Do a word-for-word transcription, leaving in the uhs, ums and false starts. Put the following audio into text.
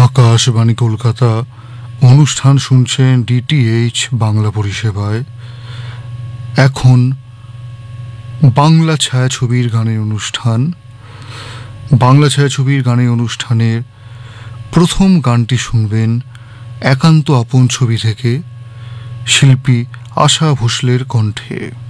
আকাশবাণী কলকাতা অনুষ্ঠান শুনছেন ডিটিএইচ বাংলা পরিষেবায়। এখন বাংলা ছায়াছবির গানের অনুষ্ঠান। বাংলা ছায়াছবির গানের অনুষ্ঠানের প্রথম গানটি শুনবেন একান্ত আপন ছবি থেকে শিল্পী আশা ভোসলের কণ্ঠে।